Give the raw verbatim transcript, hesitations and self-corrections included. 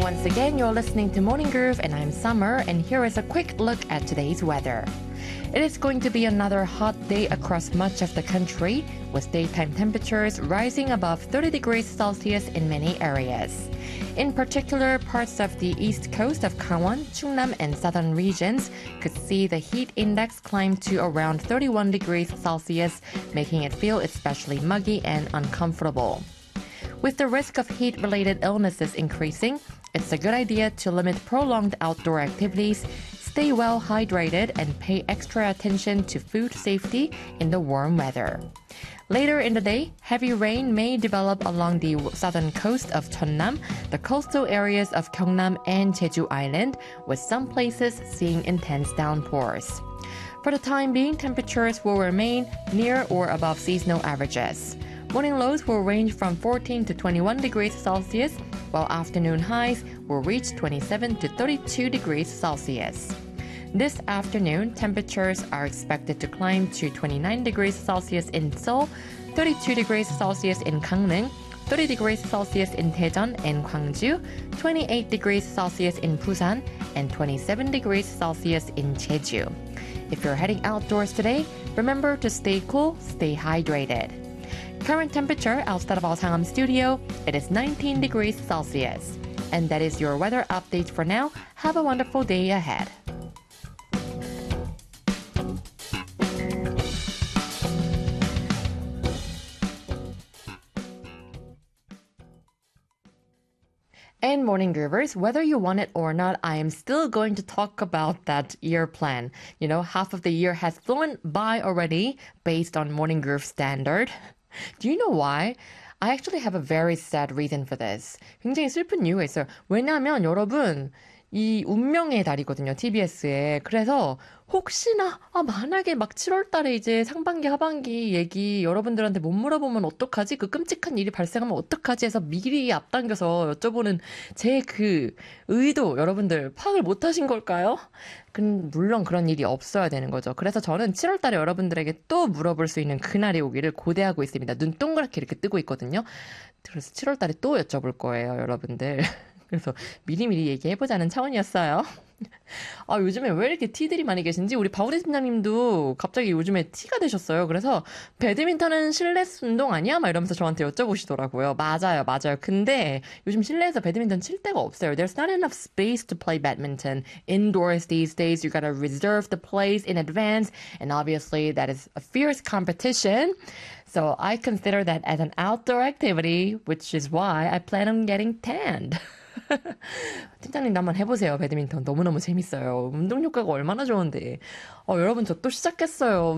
Once again, you're listening to Morning Groove and I'm Summer, and here is a quick look at today's weather. It is going to be another hot day across much of the country, with daytime temperatures rising above thirty degrees Celsius in many areas. In particular, parts of the east coast of Gangwon, Chungnam, and southern regions could see the heat index climb to around thirty-one degrees Celsius, making it feel especially muggy and uncomfortable. With the risk of heat-related illnesses increasing, it's a good idea to limit prolonged outdoor activities, stay well hydrated, and pay extra attention to food safety in the warm weather. Later in the day, heavy rain may develop along the southern coast of Cheonnam, the coastal areas of Gyeongnam and Jeju Island, with some places seeing intense downpours. For the time being, temperatures will remain near or above seasonal averages. Morning lows will range from fourteen to twenty-one degrees Celsius, while afternoon highs will reach twenty-seven to thirty-two degrees Celsius. This afternoon, temperatures are expected to climb to twenty-nine degrees Celsius in Seoul, thirty-two degrees Celsius in Gangneung, thirty degrees Celsius in Daejeon and Gwangju, twenty-eight degrees Celsius in Busan, and twenty-seven degrees Celsius in Jeju. If you're heading outdoors today, remember to stay cool, stay hydrated. Current temperature outside of our Sangam studio, it is nineteen degrees Celsius. And that is your weather update for now. Have a wonderful day ahead. And Morning Groovers, whether you want it or not, I am still going to talk about that year plan. You know, half of the year has flown by already based on Morning Groove standard. Do you know why? I actually have a very sad reason for this. 굉장히 슬픈 이유가 있어요. 왜냐하면 여러분, 이 운명의 달이거든요, 티비에스에. 그래서 혹시나 아 만약에 막 칠월 달에 이제 상반기 하반기 얘기 여러분들한테 못 물어보면 어떡하지? 그 끔찍한 일이 발생하면 어떡하지? 해서 미리 앞당겨서 여쭤보는 제 그 의도 여러분들 파악을 못 하신 걸까요? 근 물론 그런 일이 없어야 되는 거죠. 그래서 저는 칠월 달에 여러분들에게 또 물어볼 수 있는 그날이 오기를 고대하고 있습니다. 눈 동그랗게 이렇게 뜨고 있거든요. 그래서 칠월 달에 또 여쭤볼 거예요, 여러분들. 그래서 미리미리 얘기해보자는 차원이었어요. 아, 요즘에 왜 이렇게 T들이 많이 계신지 우리 바우리 팀장님도 갑자기 요즘에 T가 되셨어요. 그래서 배드민턴은 실내 운동 아니야? 막 이러면서 저한테 여쭤보시더라고요. 맞아요, 맞아요. 근데 요즘 실내에서 배드민턴 칠 데가 없어요. There's not enough space to play badminton indoors these days. You gotta reserve the place in advance. And obviously that is a fierce competition. So I consider that as an outdoor activity, which is why I plan on getting tanned. 팀장님도 한번 해보세요. 배드민턴 너무너무 재밌어요. 운동 효과가 얼마나 좋은데. 어, 여러분 저 또 시작했어요.